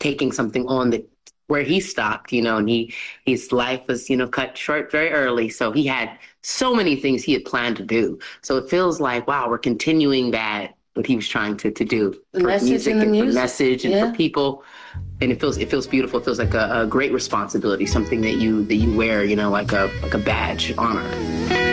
taking something on that where he stopped, and his life was, cut short very early. So he had so many things he had planned to do. So it feels like, wow, we're continuing that, what he was trying to do The for message music and the and for music. message and Yeah. for people. And it feels beautiful. It feels like a great responsibility, something that you wear, like a badge, honor.